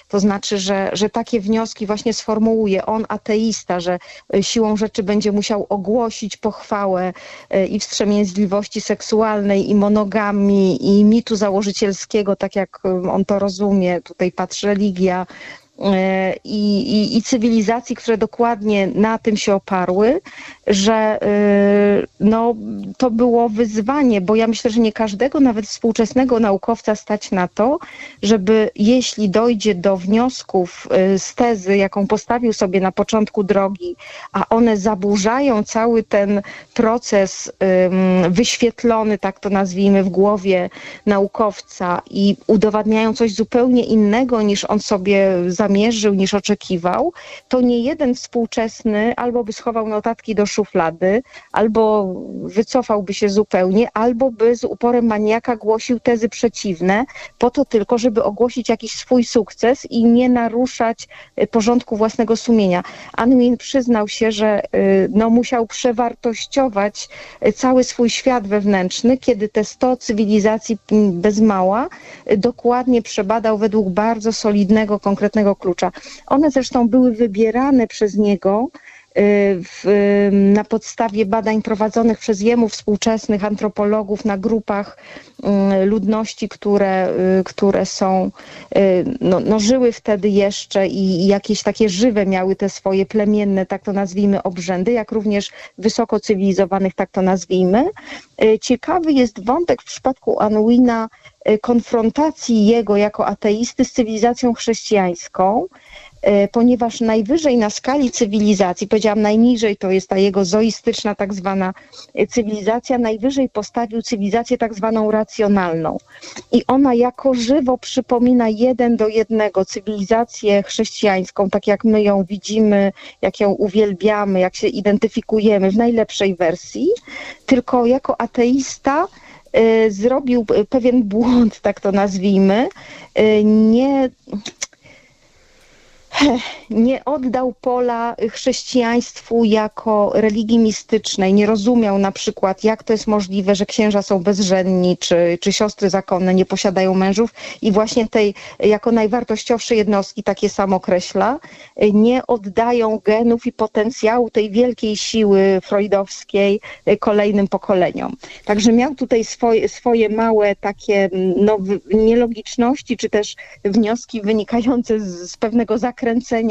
To znaczy, że takie wnioski właśnie sformułuje on, ateista, że siłą rzeczy będzie musiał ogłosić pochwałę i wstrzemięźliwości seksualnej, i monogamii, i mitu założycielskiego, tak jak on to rozumie, tutaj patrzy religia, i cywilizacji, które dokładnie na tym się oparły, że no, to było wyzwanie, bo ja myślę, że nie każdego, nawet współczesnego naukowca stać na to, żeby jeśli dojdzie do wniosków z tezy, jaką postawił sobie na początku drogi, a one zaburzają cały ten proces wyświetlony, tak to nazwijmy, w głowie naukowca i udowadniają coś zupełnie innego, niż on sobie zamierzył, niż oczekiwał, to nie jeden współczesny albo by schował notatki do szuflady, albo wycofałby się zupełnie, albo by z uporem maniaka głosił tezy przeciwne, po to tylko, żeby ogłosić jakiś swój sukces i nie naruszać porządku własnego sumienia. Unwin przyznał się, że no, musiał przewartościować cały swój świat wewnętrzny, kiedy te 100 cywilizacji bez mała dokładnie przebadał według bardzo solidnego, konkretnego klucza. One zresztą były wybierane przez niego na podstawie badań prowadzonych przez jemu współczesnych antropologów na grupach ludności, które są, no, żyły wtedy jeszcze i jakieś takie żywe miały te swoje plemienne, tak to nazwijmy, obrzędy, jak również wysoko cywilizowanych, tak to nazwijmy. Ciekawy jest wątek w przypadku Unwina konfrontacji jego jako ateisty z cywilizacją chrześcijańską, ponieważ najwyżej na skali cywilizacji, powiedziałam najniżej, to jest ta jego zoistyczna tak zwana cywilizacja, najwyżej postawił cywilizację tak zwaną racjonalną. I ona jako żywo przypomina 1:1 cywilizację chrześcijańską, tak jak my ją widzimy, jak ją uwielbiamy, jak się identyfikujemy w najlepszej wersji, tylko jako ateista zrobił pewien błąd, tak to nazwijmy, nie oddał pola chrześcijaństwu jako religii mistycznej. Nie rozumiał na przykład, jak to jest możliwe, że księża są bezżenni, czy siostry zakonne nie posiadają mężów i właśnie tej jako najwartościowszej jednostki, takie sam określa, nie oddają genów i potencjału tej wielkiej siły freudowskiej kolejnym pokoleniom. Także miał tutaj swoje małe takie nielogiczności, czy też wnioski wynikające z pewnego zakręcenia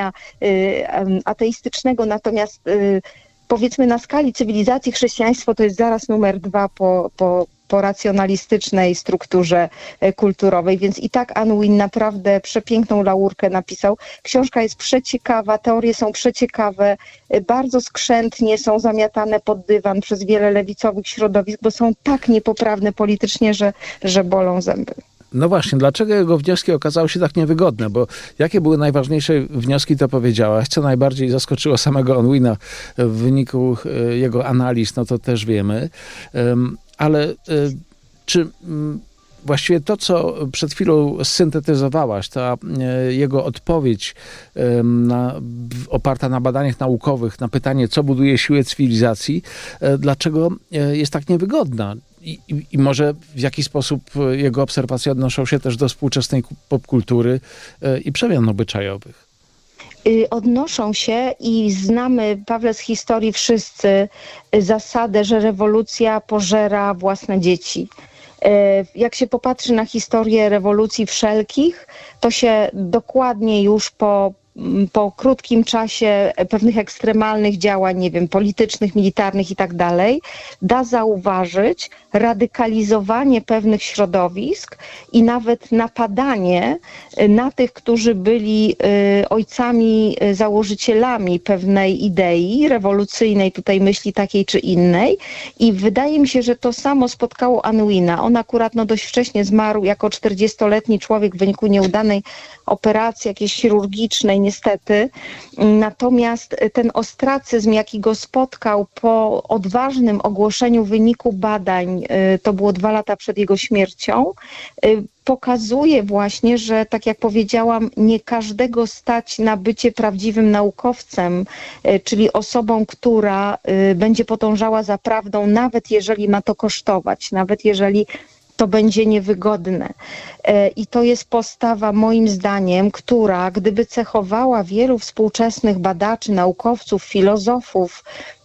ateistycznego, natomiast powiedzmy na skali cywilizacji chrześcijaństwo to jest zaraz numer 2 po racjonalistycznej strukturze kulturowej, więc i tak Unwin naprawdę przepiękną laurkę napisał. Książka jest przeciekawa, teorie są przeciekawe, bardzo skrzętnie są zamiatane pod dywan przez wiele lewicowych środowisk, bo są tak niepoprawne politycznie, że bolą zęby. No właśnie, dlaczego jego wnioski okazały się tak niewygodne? Bo jakie były najważniejsze wnioski, to powiedziałaś. Co najbardziej zaskoczyło samego Unwina w wyniku jego analiz, no to też wiemy. Ale czy właściwie to, co przed chwilą syntetyzowałaś, ta jego odpowiedź oparta na badaniach naukowych, na pytanie, co buduje siłę cywilizacji, dlaczego jest tak niewygodna? I może w jaki sposób jego obserwacje odnoszą się też do współczesnej popkultury i przemian obyczajowych? Odnoszą się i znamy, Pawle, z historii wszyscy zasadę, że rewolucja pożera własne dzieci. Jak się popatrzy na historię rewolucji wszelkich, to się dokładnie już po krótkim czasie pewnych ekstremalnych działań, nie wiem, politycznych, militarnych i tak dalej, da zauważyć radykalizowanie pewnych środowisk i nawet napadanie na tych, którzy byli ojcami, założycielami pewnej idei rewolucyjnej, tutaj myśli takiej czy innej. I wydaje mi się, że to samo spotkało Unwina. On akurat dość wcześnie zmarł jako 40-letni człowiek w wyniku nieudanej operacji jakiejś chirurgicznej, niestety. Natomiast ten ostracyzm, jaki go spotkał po odważnym ogłoszeniu wyniku badań, to było 2 lata przed jego śmiercią, pokazuje właśnie, że tak jak powiedziałam, nie każdego stać na bycie prawdziwym naukowcem, czyli osobą, która będzie podążała za prawdą, nawet jeżeli ma to kosztować, nawet jeżeli to będzie niewygodne. I to jest postawa, moim zdaniem, która gdyby cechowała wielu współczesnych badaczy, naukowców, filozofów,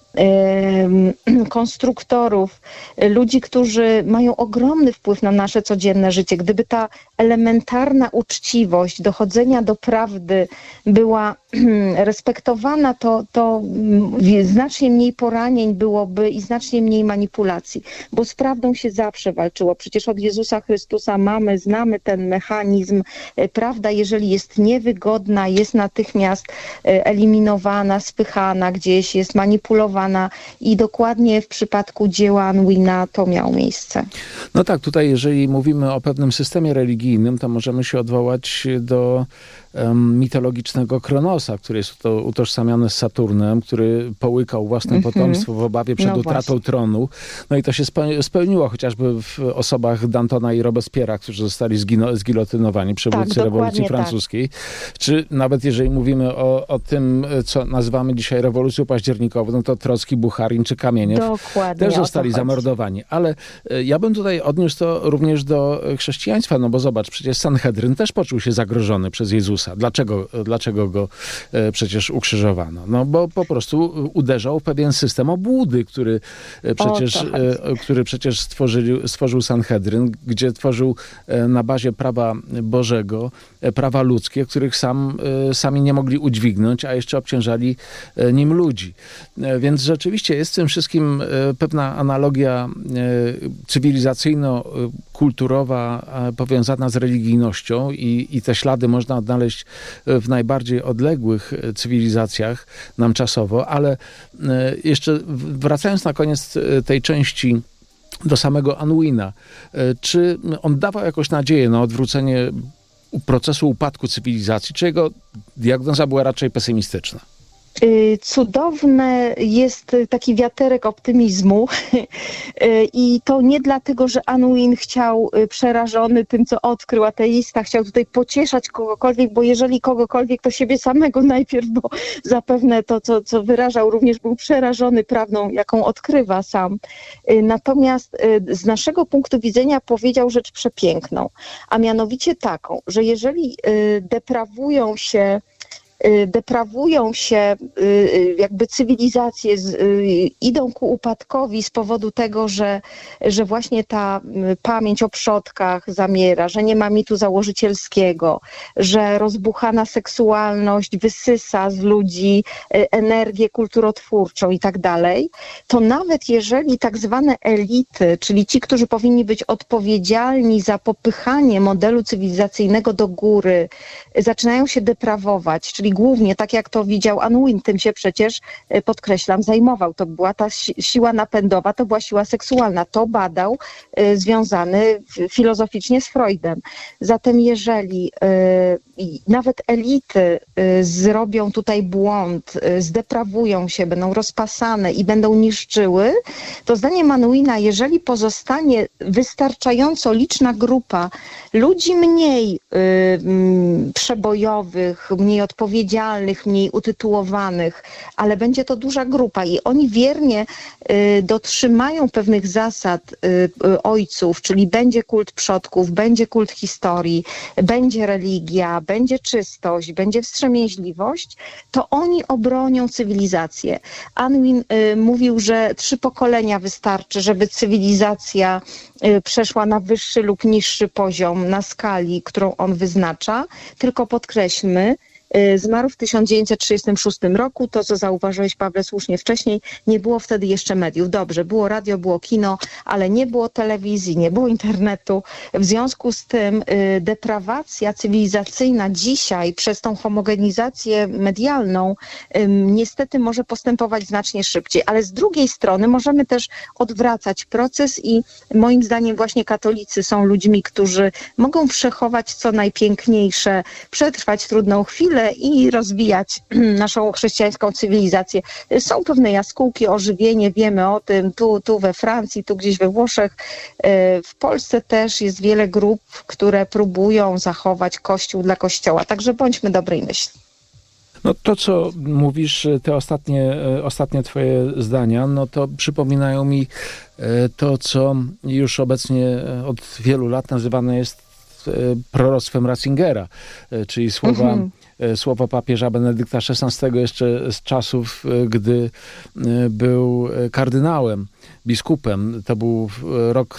konstruktorów, ludzi, którzy mają ogromny wpływ na nasze codzienne życie. Gdyby ta elementarna uczciwość dochodzenia do prawdy była respektowana, to znacznie mniej poranień byłoby i znacznie mniej manipulacji, bo z prawdą się zawsze walczyło. Przecież od Jezusa Chrystusa znamy ten mechanizm. Prawda, jeżeli jest niewygodna, jest natychmiast eliminowana, spychana gdzieś, jest manipulowana i dokładnie w przypadku dzieła Unwina to miało miejsce. No tak, tutaj jeżeli mówimy o pewnym systemie religijnym, to możemy się odwołać do mitologicznego Kronosa, który jest to utożsamiany z Saturnem, który połykał własne potomstwo w obawie przed utratą tronu. No i to się spełniło chociażby w osobach Dantona i Robespiera, którzy zostali zgilotynowani, przywódcy rewolucji francuskiej. Czy nawet jeżeli mówimy o tym, co nazywamy dzisiaj rewolucją październikową, no to Trocki, Bucharin czy Kamieniew też zostali zamordowani. Ale ja bym tutaj odniósł to również do chrześcijaństwa, no bo zobacz, przecież Sanhedryn też poczuł się zagrożony przez Jezusa. Dlaczego go przecież ukrzyżowano? No bo po prostu uderzał w pewien system obłudy, który przecież stworzył Sanhedryn, gdzie tworzył na bazie prawa Bożego, prawa ludzkie, których sami nie mogli udźwignąć, a jeszcze obciążali nim ludzi. Więc rzeczywiście jest w tym wszystkim pewna analogia cywilizacyjno-kulturowa powiązana z religijnością i te ślady można odnaleźć w najbardziej odległych cywilizacjach nam czasowo, ale jeszcze wracając na koniec tej części do samego Unwina, czy on dawał jakąś nadzieję na odwrócenie procesu upadku cywilizacji, czy jego diagnoza była raczej pesymistyczna? Cudowny jest taki wiaterek optymizmu i to nie dlatego, że Unwin chciał, przerażony tym, co odkrył, ateista, chciał tutaj pocieszać kogokolwiek, bo jeżeli kogokolwiek, to siebie samego najpierw, bo zapewne to, co wyrażał, również był przerażony prawdą, jaką odkrywa sam. Natomiast z naszego punktu widzenia powiedział rzecz przepiękną, a mianowicie taką, że jeżeli deprawują się jakby cywilizacje, idą ku upadkowi z powodu tego, że właśnie ta pamięć o przodkach zamiera, że nie ma mitu założycielskiego, że rozbuchana seksualność wysysa z ludzi energię kulturotwórczą i tak dalej, to nawet jeżeli tak zwane elity, czyli ci, którzy powinni być odpowiedzialni za popychanie modelu cywilizacyjnego do góry, zaczynają się deprawować, czyli głównie, tak jak to widział Unwin, tym się przecież, podkreślam, zajmował. To była ta siła napędowa, to była siła seksualna. To badał, związany filozoficznie z Freudem. Zatem jeżeli nawet elity zrobią tutaj błąd, zdeprawują się, będą rozpasane i będą niszczyły, to zdaniem Unwina, jeżeli pozostanie wystarczająco liczna grupa ludzi mniej przebojowych, mniej odpowiedzialnych, mniej utytułowanych, ale będzie to duża grupa i oni wiernie dotrzymają pewnych zasad ojców, czyli będzie kult przodków, będzie kult historii, będzie religia, będzie czystość, będzie wstrzemięźliwość, to oni obronią cywilizację. Unwin mówił, że 3 pokolenia wystarczy, żeby cywilizacja przeszła na wyższy lub niższy poziom na skali, którą on wyznacza. Tylko podkreślmy, zmarł w 1936 roku, to co zauważyłeś, Pawle, słusznie wcześniej, nie było wtedy jeszcze mediów. Dobrze, było radio, było kino, ale nie było telewizji, nie było internetu. W związku z tym deprawacja cywilizacyjna dzisiaj przez tą homogenizację medialną niestety może postępować znacznie szybciej, ale z drugiej strony możemy też odwracać proces i moim zdaniem właśnie katolicy są ludźmi, którzy mogą przechować co najpiękniejsze, przetrwać trudną chwilę i rozwijać naszą chrześcijańską cywilizację. Są pewne jaskółki, ożywienie, wiemy o tym, tu we Francji, tu gdzieś we Włoszech. W Polsce też jest wiele grup, które próbują zachować Kościół dla Kościoła, także bądźmy dobrej myśli. No to, co mówisz, te ostatnie twoje zdania, no to przypominają mi to, co już obecnie od wielu lat nazywane jest proroctwem Ratzingera, czyli słowa papieża Benedykta XVI jeszcze z czasów, gdy był kardynałem, biskupem. To był rok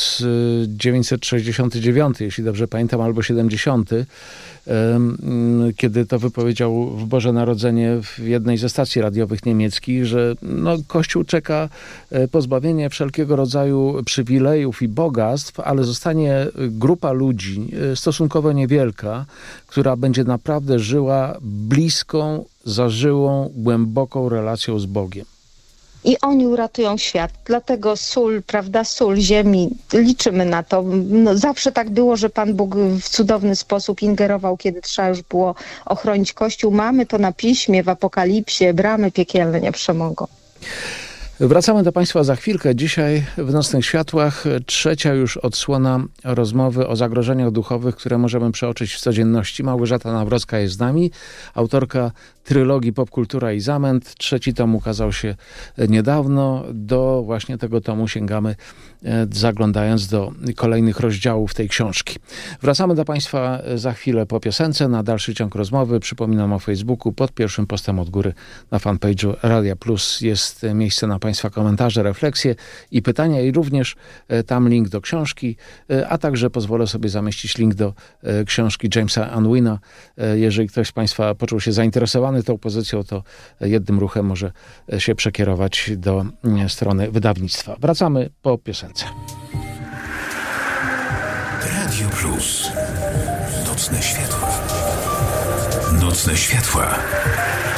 1969, jeśli dobrze pamiętam, albo 70, kiedy to wypowiedział w Boże Narodzenie w jednej ze stacji radiowych niemieckich, że no, Kościół czeka pozbawienie wszelkiego rodzaju przywilejów i bogactw, ale zostanie grupa ludzi, stosunkowo niewielka, która będzie naprawdę żyła bliską, zażyłą, głęboką relacją z Bogiem. I oni uratują świat. Dlatego sól, prawda, sól ziemi, liczymy na to. No, zawsze tak było, że Pan Bóg w cudowny sposób ingerował, kiedy trzeba już było ochronić Kościół. Mamy to na piśmie, w Apokalipsie, bramy piekielne nie przemogą. Wracamy do Państwa za chwilkę. Dzisiaj w Nocnych Światłach trzecia już odsłona rozmowy o zagrożeniach duchowych, które możemy przeoczyć w codzienności. Małgorzata Nawrocka jest z nami, autorka trylogii Popkultura i Zamęt. Trzeci tom ukazał się niedawno. Do właśnie tego tomu sięgamy, zaglądając do kolejnych rozdziałów tej książki. Wracamy do Państwa za chwilę po piosence. Na dalszy ciąg rozmowy przypominam o Facebooku. Pod pierwszym postem od góry na fanpage'u Radia Plus jest miejsce na Państwa komentarze, refleksje i pytania i również tam link do książki, a także pozwolę sobie zamieścić link do książki Jamesa Unwina. Jeżeli ktoś z Państwa poczuł się zainteresowany tą pozycją, to jednym ruchem może się przekierować do strony wydawnictwa. Wracamy po piosence. Radio Plus. Nocne światła. Nocne światła.